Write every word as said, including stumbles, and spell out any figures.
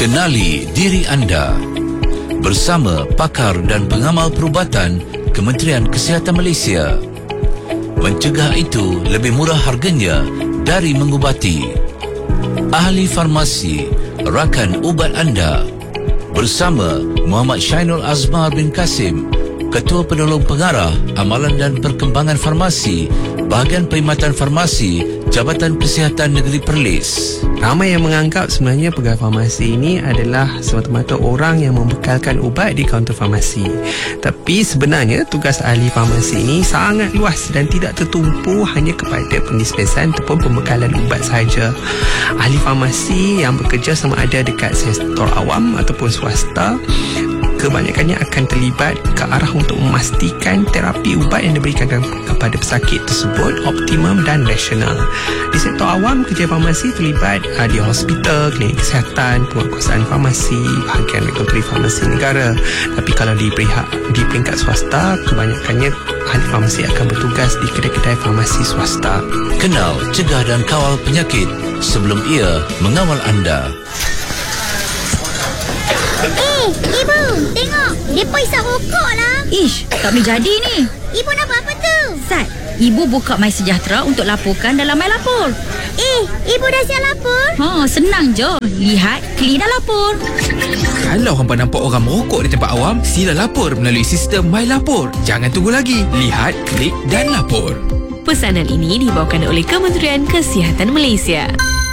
Kenali diri anda bersama pakar dan pengamal perubatan Kementerian Kesihatan Malaysia. Mencegah itu lebih murah harganya dari mengubati. Ahli farmasi, rakan ubat anda. Bersama Muhammad Syainul Azmar bin Kasim, Ketua Penolong Pengarah Amalan dan Perkembangan Farmasi, Bahagian Perkhidmatan Farmasi, Jabatan Kesihatan Negeri Perlis. Ramai yang menganggap sebenarnya pegawai farmasi ini adalah semata-mata orang yang membekalkan ubat di kaunter farmasi. Tapi sebenarnya tugas ahli farmasi ini sangat luas dan tidak tertumpu hanya kepada pendispensan ataupun pembekalan ubat sahaja. Ahli farmasi yang bekerja sama ada dekat sektor awam ataupun swasta, kebanyakannya akan terlibat ke arah untuk memastikan terapi ubat yang diberikan kepada pesakit tersebut optimum dan rasional. Di sektor awam, kerja farmasi terlibat uh, di hospital, klinik kesihatan, penguatkuasaan farmasi, bahagian regulatory farmasi negara. Tapi kalau di, perihak, di peringkat swasta, kebanyakannya ahli farmasi akan bertugas di kedai-kedai farmasi swasta. Kenal, cegah dan kawal penyakit sebelum ia mengawal anda. Eh, Ibu, tengok. Mereka isap rokok lah. Ish, tak boleh jadi ni. Ibu nak buat apa tu? Sat, Ibu buka My Sejahtera untuk laporkan dalam My Lapor. Eh, Ibu dah siap lapor? Ha, senang je. Lihat, klik dan lapor. Kalau hampa nampak orang merokok di tempat awam, sila lapor melalui sistem My Lapor. Jangan tunggu lagi. Lihat, klik dan lapor. Pesanan ini dibawakan oleh Kementerian Kesihatan Malaysia.